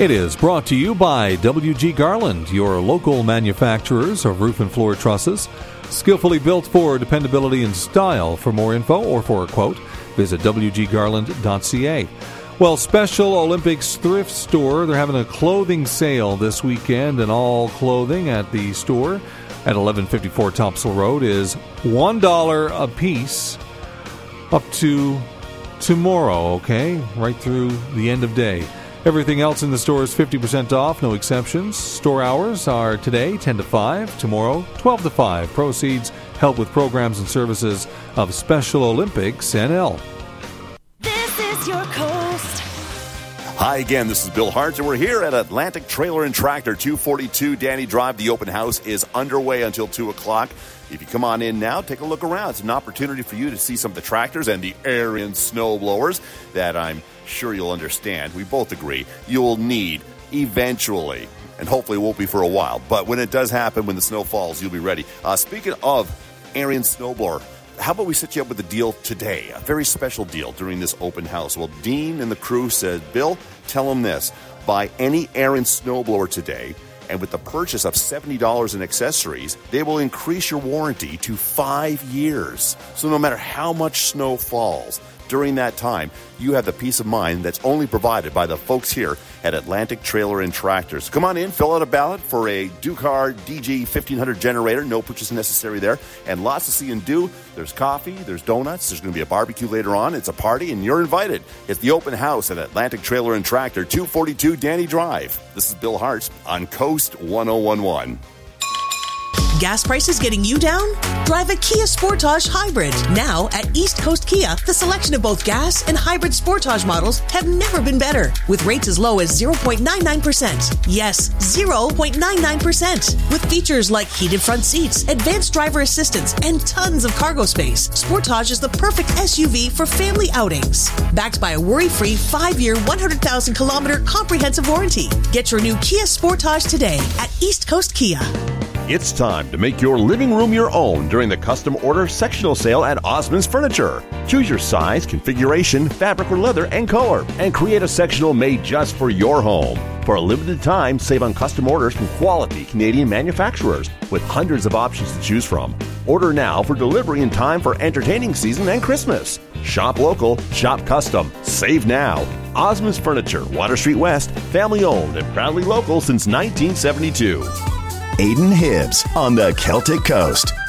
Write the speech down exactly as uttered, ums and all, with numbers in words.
It is brought to you by W G Garland, your local manufacturers of roof and floor trusses. Skillfully built for dependability and style. For more info or for a quote, visit w g garland dot c a. Well, Special Olympics Thrift Store, they're having a clothing sale this weekend, and all clothing at the store at eleven fifty-four Topsail Road is one dollar a piece up to tomorrow, okay? Right through the end of day. Everything else in the store is fifty percent off, no exceptions. Store hours are today ten to five, tomorrow twelve to five. Proceeds help with programs and services of Special Olympics N L. This is your coast. Hi again, this is Bill Hart, and we're here at Atlantic Trailer and Tractor, two forty-two Danny Drive. The open house is underway until two o'clock. If you come on in now, take a look around. It's an opportunity for you to see some of the tractors and the Ariens snow blowers that I'm sure you'll understand. We both agree you'll need eventually, and hopefully it won't be for a while. But when it does happen, when the snow falls, you'll be ready. Uh, speaking of Ariens snowblower, how about we set you up with a deal today? A very special deal during this open house. Well, Dean and the crew said, Bill, tell them this. Buy any Ariens snowblower today, and with the purchase of seventy dollars in accessories, they will increase your warranty to five years. So no matter how much snow falls, during that time, you have the peace of mind that's only provided by the folks here at Atlantic Trailer and Tractors. Come on in, fill out a ballot for a Ducar D G fifteen hundred generator. No purchase necessary there. And lots to see and do. There's coffee, there's donuts, there's going to be a barbecue later on. It's a party, and you're invited. It's the open house at Atlantic Trailer and Tractor, two forty-two Danny Drive. This is Bill Hart on Coast one oh one one. Gas prices getting you down? Drive a Kia Sportage Hybrid. Now at East Coast Kia, the selection of both gas and hybrid Sportage models have never been better. With rates as low as zero point nine nine percent. Yes, zero point nine nine percent. With features like heated front seats, advanced driver assistance, and tons of cargo space, Sportage is the perfect S U V for family outings. Backed by a worry-free five-year, one hundred thousand kilometer comprehensive warranty. Get your new Kia Sportage today at East Coast Kia. It's time to make your living room your own during the custom order sectional sale at Osmond's Furniture. Choose your size, configuration, fabric or leather, and color, and create a sectional made just for your home. For a limited time, save on custom orders from quality Canadian manufacturers with hundreds of options to choose from. Order now for delivery in time for entertaining season and Christmas. Shop local, shop custom, save now. Osmond's Furniture, Water Street West, family owned and proudly local since nineteen seventy-two. Aidan Hibbs on the Celtic Coast.